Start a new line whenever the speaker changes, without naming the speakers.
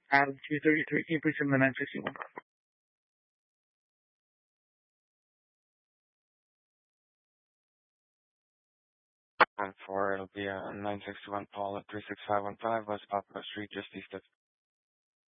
And 233, can you please send the 961?
And 4, it'll be 961 Paul at 36515 West Poplar Street, just east of